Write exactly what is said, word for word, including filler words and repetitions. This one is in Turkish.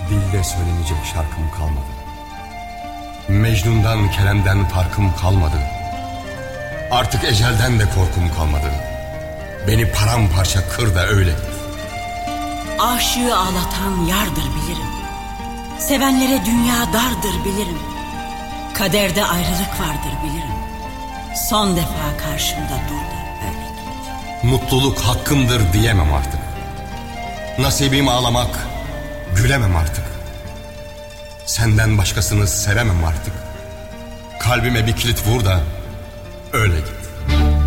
Dilde söylenecek şarkım kalmadı. Mecnun'dan, Kerem'den farkım kalmadı. Artık ecelden de korkum kalmadı. Beni paramparça kır da öyle git. Aşığı ağlatan yardır bilirim. Sevenlere dünya dardır bilirim. Kaderde ayrılık vardır bilirim. Son defa karşımda dur da öyle git. Mutluluk hakkımdır diyemem artık. Nasibim ağlamak, gülemem artık. Senden başkasını sevemem artık. Kalbime bir kilit vur da öyle git.